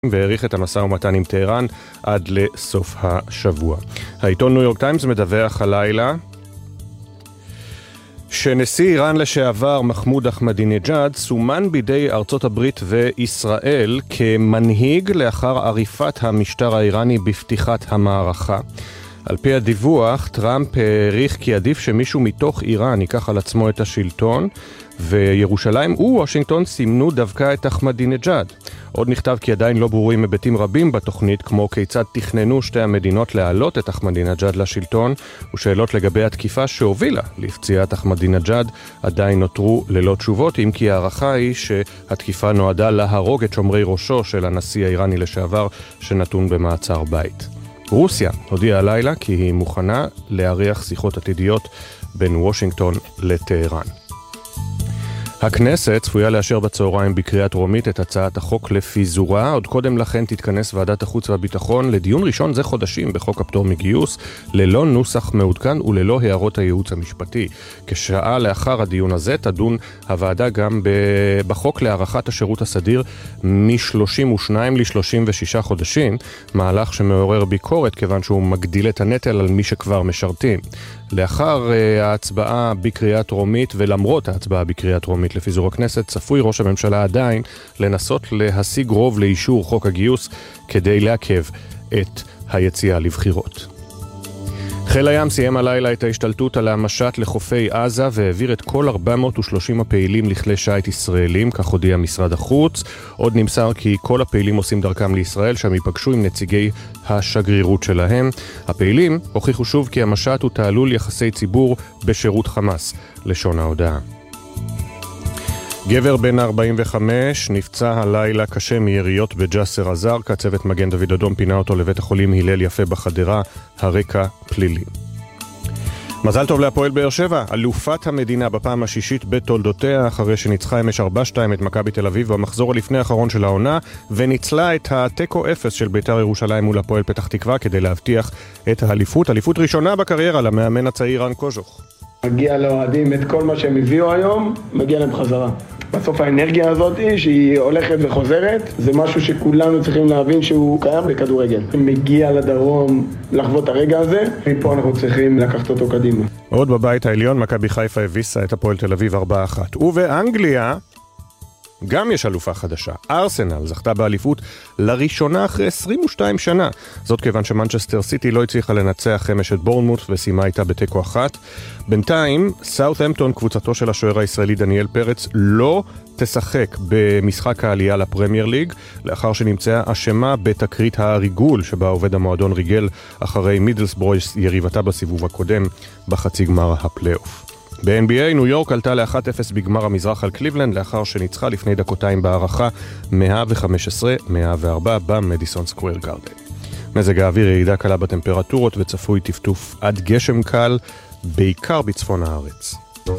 והאריך את המשא ומתן עם טהרן עד לסוף השבוע. העיתון ניו יורק טיימס מדווח הלילה שנשיא איראן לשעבר מחמוד אחמדינג'אד סומן בידי ארצות הברית וישראל כמנהיג לאחר עריפת המשטר האיראני בפתיחת המערכה. על פי הדיווח, טראמפ העריך כי עדיף שמישהו מתוך איראן ייקח על עצמו את השלטון, וירושלים ווושינגטון סימנו דווקא את אחמדינג'אד. עוד נכתב כי עדיין לא ברורים היבטים רבים בתוכנית, כמו כיצד תכננו שתי המדינות להעלות את אחמדינג'אד לשלטון, ושאלות לגבי התקיפה שהובילה לפציעת אחמדינג'אד עדיין נותרו ללא תשובות, אם כי הערכה היא שהתקיפה נועדה להרוג את שומרי ראשו של הנשיא האיראני לשעבר שנתון במעצר בית. רוסיה הודיעה הלילה כי היא מוכנה להריח שיחות עתידיות בין וושינגטון לטהרן. הכנסת צפויה לאשר בצהריים בקריאה טרומית את הצעת החוק לפיזורה. עוד קודם לכן תתכנס ועדת החוץ והביטחון לדיון ראשון זה חודשים בחוק הפטור מגיוס, ללא נוסח מעודכן וללא הערות הייעוץ המשפטי. כשעה לאחר הדיון הזה תדון הוועדה גם בחוק להארכת השירות הסדיר מ-32 ל-36 חודשים, מהלך שמעורר ביקורת כיוון שהוא מגדיל את הנטל על מי שכבר משרתים. לאחר ההצבעה בקריאה טרומית ולמרות ההצבעה בקריאה טרומית לפיזור הכנסת, צפוי ראש הממשלה עדיין לנסות להשיג רוב לאישור חוק הגיוס כדי לעכב את היציאה לבחירות. חיל הים סיים הלילה את ההשתלטות על המשט לחופי עזה והעביר את כל 430 הפעילים לכלי שייט ישראלים, כך הודיע משרד החוץ. עוד נמסר כי כל הפעילים עושים דרכם לישראל, שם ייפגשו עם נציגי השגרירות שלהם. הפעילים הוכיחו שוב כי המשט הוא תעלול יחסי ציבור בשירות חמאס, לשון ההודעה. גבר בן 45 נפצע הלילה קשה מיריות בג'סר א-זרקא. צוות מגן דוד אדום פינה אותו לבית החולים הלל יפה בחדרה, הרקע פלילי. מזל טוב להפועל באר שבע, אלופת המדינה בפעם השישית בתולדותיה, אחרי שניצחה אמש 4-2 את מכבי תל אביב במחזור הלפני האחרון של העונה, וניצלה את הטקו 0 של בית"ר ירושלים מול הפועל פתח תקווה כדי להבטיח את האליפות. אליפות ראשונה בקריירה למאמן הצעיר רן קוז'וך. מגיע לאוהדים את כל מה שהם הביאו היום, מגיע להם חזרה. בסוף האנרגיה הזאת שהיא הולכת וחוזרת, זה משהו שכולנו צריכים להבין שהוא קיים בכדורגל. מגיע לדרום לחוות הרגע הזה, מפה אנחנו צריכים לקחת אותו קדימה. עוד בבית העליון, מכבי חיפה הביסה את הפועל תל אביב 4-1. ובאנגליה גם יש אלופה חדשה. ארסנל זכתה באליפות לראשונה אחרי 22 שנה. זאת כיוון שמנצ'סטר סיטי לא הצליחה לנצח אמש את בורנמוט ושימה איתה בתיקו 1. בינתיים, סאות'המפטון, קבוצתו של השוער הישראלי דניאל פרץ, לא תשחק במשחק העלייה לפרמייר ליג, לאחר שנמצאה אשמה בתקרית הריגול שבה עובד המועדון ריגל אחרי מידלסברו יריבתה בסיבוב הקודם בחצי גמר הפלייאוף. ב-NBA, ניו יורק עלתה ל-1-0 בגמר המזרח על קליבלנד, לאחר שניצחה לפני דקותיים בהערכה 115-104 במדיסון סקוויר גארדן. מזג האוויר ירידה קלה בטמפרטורות וצפוי טפטוף עד גשם קל, בעיקר בצפון הארץ.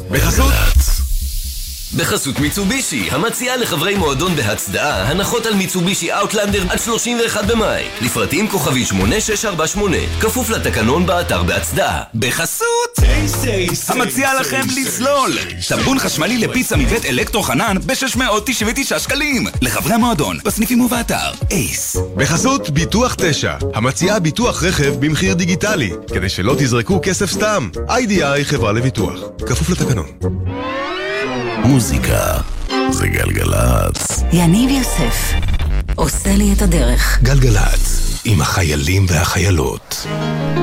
בחסות מיצובישי, המציעה לחברי מועדון בהצדעה הנחות על מיצובישי אאוטלנדר עד 31 במאי. לפרטים כוכבי 8648, כפוף לתקנון באתר בהצדעה. בחסות המציעה לכם לסלול סבון חשמלי לפיצה מבית אלקטרו חנן ב-699 שקלים לחברי המועדון בסניפים ובאתר אייס. בחסות ביטוח 9, המציעה ביטוח רכב במחיר דיגיטלי, כדי שלא תזרקו כסף סתם. IDI חברה לביטוח, כפוף לתקנון. מוזיקה זה גלגלץ. יניב יוסף עושה לי את הדרך. גלגלץ עם החיילים והחיילות.